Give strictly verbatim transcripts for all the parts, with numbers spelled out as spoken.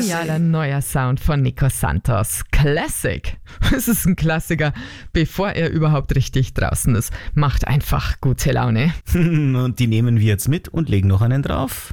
Genialer neuer Sound von Nico Santos. Classic. Es ist ein Klassiker, bevor er überhaupt richtig draußen ist. Macht einfach gute Laune. Und die nehmen wir jetzt mit und legen noch einen drauf.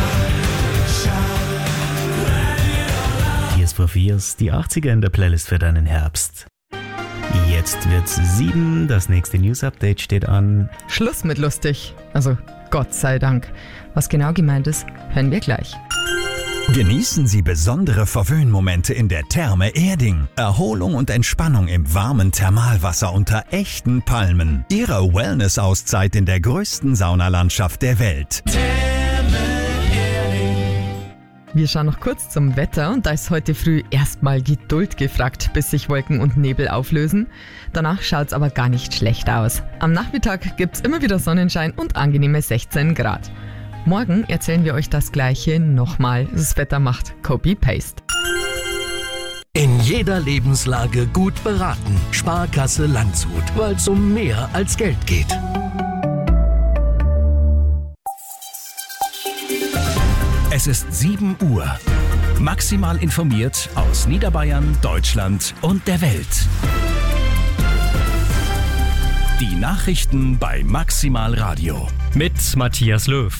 Tears for Fears, die achtziger in der Playlist für deinen Herbst. Jetzt wird's sieben, das nächste News-Update steht an. Schluss mit lustig. Also Gott sei Dank. Was genau gemeint ist, hören wir gleich. Genießen Sie besondere Verwöhnmomente in der Therme Erding. Erholung und Entspannung im warmen Thermalwasser unter echten Palmen. Ihre Wellness-Auszeit in der größten Saunalandschaft der Welt. Wir schauen noch kurz zum Wetter und da ist heute früh erstmal Geduld gefragt, bis sich Wolken und Nebel auflösen. Danach schaut's aber gar nicht schlecht aus. Am Nachmittag gibt's immer wieder Sonnenschein und angenehme sechzehn Grad. Morgen erzählen wir euch das Gleiche nochmal. Das Wetter macht Copy-Paste. In jeder Lebenslage gut beraten. Sparkasse Landshut, weil es um mehr als Geld geht. Es ist sieben Uhr. Maximal informiert aus Niederbayern, Deutschland und der Welt. Die Nachrichten bei Maximal Radio. Mit Matthias Löw.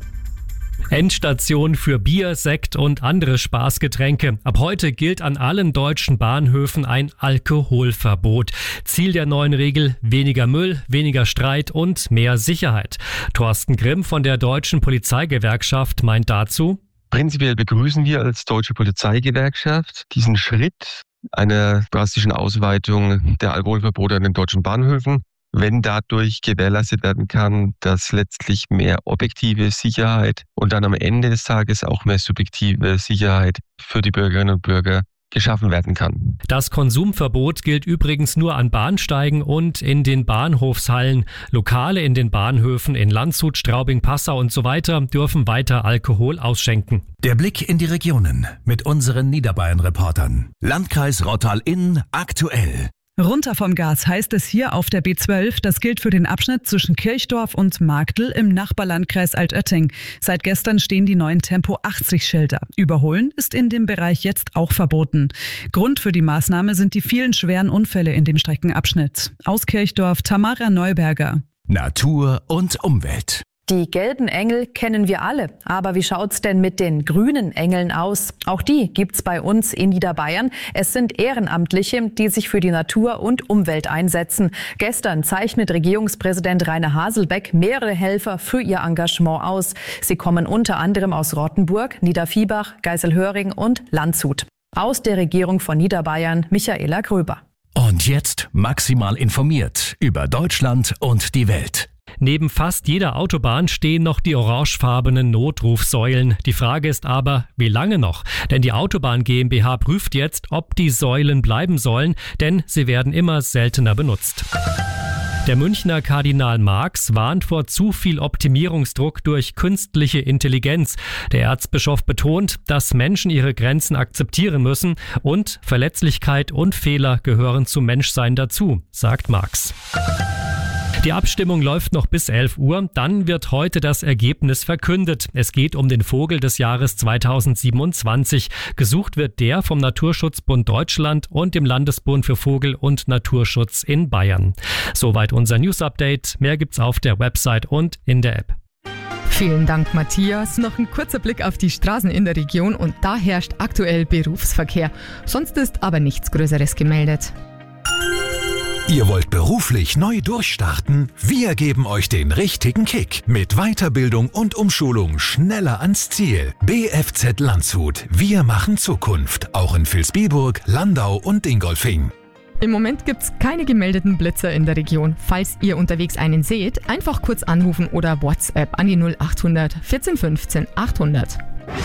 Endstation für Bier, Sekt und andere Spaßgetränke. Ab heute gilt an allen deutschen Bahnhöfen ein Alkoholverbot. Ziel der neuen Regel: weniger Müll, weniger Streit und mehr Sicherheit. Thorsten Grimm von der Deutschen Polizeigewerkschaft meint dazu: Prinzipiell begrüßen wir als Deutsche Polizeigewerkschaft diesen Schritt einer drastischen Ausweitung der Alkoholverbote an den deutschen Bahnhöfen, wenn dadurch gewährleistet werden kann, dass letztlich mehr objektive Sicherheit und dann am Ende des Tages auch mehr subjektive Sicherheit für die Bürgerinnen und Bürger geschaffen werden kann. Das Konsumverbot gilt übrigens nur an Bahnsteigen und in den Bahnhofshallen. Lokale in den Bahnhöfen in Landshut, Straubing, Passau und so weiter dürfen weiter Alkohol ausschenken. Der Blick in die Regionen mit unseren Niederbayern-Reportern. Landkreis Rottal-Inn aktuell. Runter vom Gas heißt es hier auf der B zwölf. Das gilt für den Abschnitt zwischen Kirchdorf und Marktl im Nachbarlandkreis Altötting. Seit gestern stehen die neuen Tempo achtzig Schilder. Überholen ist in dem Bereich jetzt auch verboten. Grund für die Maßnahme sind die vielen schweren Unfälle in dem Streckenabschnitt. Aus Kirchdorf Tamara Neuberger. Natur und Umwelt. Die gelben Engel kennen wir alle. Aber wie schaut's denn mit den grünen Engeln aus? Auch die gibt's bei uns in Niederbayern. Es sind Ehrenamtliche, die sich für die Natur und Umwelt einsetzen. Gestern zeichnet Regierungspräsident Rainer Haselbeck mehrere Helfer für ihr Engagement aus. Sie kommen unter anderem aus Rottenburg, Niederviehbach, Geiselhöring und Landshut. Aus der Regierung von Niederbayern, Michaela Gröber. Und jetzt maximal informiert über Deutschland und die Welt. Neben fast jeder Autobahn stehen noch die orangefarbenen Notrufsäulen. Die Frage ist aber, wie lange noch? Denn die Autobahn GmbH prüft jetzt, ob die Säulen bleiben sollen, denn sie werden immer seltener benutzt. Der Münchner Kardinal Marx warnt vor zu viel Optimierungsdruck durch künstliche Intelligenz. Der Erzbischof betont, dass Menschen ihre Grenzen akzeptieren müssen und Verletzlichkeit und Fehler gehören zum Menschsein dazu, sagt Marx. Die Abstimmung läuft noch bis elf Uhr, dann wird heute das Ergebnis verkündet. Es geht um den Vogel des Jahres zweitausendsiebenundzwanzig. Gesucht wird der vom Naturschutzbund Deutschland und dem Landesbund für Vogel- und Naturschutz in Bayern. Soweit unser News-Update. Mehr gibt's auf der Website und in der App. Vielen Dank, Matthias. Noch ein kurzer Blick auf die Straßen in der Region und da herrscht aktuell Berufsverkehr. Sonst ist aber nichts Größeres gemeldet. Ihr wollt beruflich neu durchstarten? Wir geben euch den richtigen Kick. Mit Weiterbildung und Umschulung schneller ans Ziel. B F Z Landshut. Wir machen Zukunft. Auch in Vilsbiburg, Landau und Dingolfing. Im Moment gibt's keine gemeldeten Blitzer in der Region. Falls ihr unterwegs einen seht, einfach kurz anrufen oder WhatsApp an die null achthundert vierzehn fünfzehn achthundert.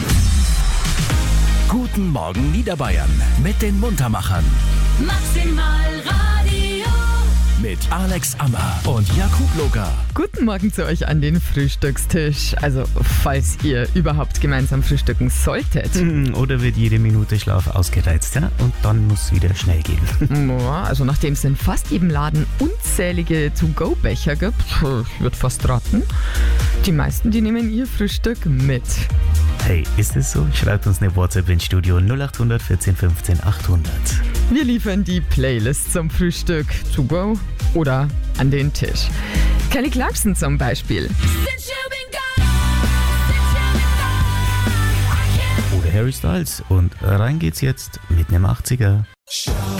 Guten Morgen Niederbayern mit den Muntermachern. Maximal Radio. Mit mit Alex Ammer und Jakub Loga. Guten Morgen zu euch an den Frühstückstisch. Also, falls ihr überhaupt gemeinsam frühstücken solltet. Oder wird jede Minute Schlaf ausgereizt, ja? Und dann muss es wieder schnell gehen. Ja, also nachdem es in fast jedem Laden unzählige To-Go-Becher gibt, ich würde fast raten, die meisten, die nehmen ihr Frühstück mit. Hey, ist es so? Schreibt uns eine WhatsApp ins Studio null acht hundert vierzehn fünfzehn achthundert. Wir liefern die Playlist zum Frühstück to go oder an den Tisch. Kelly Clarkson zum Beispiel. Oder Harry Styles. Und rein geht's jetzt mit einem achtziger.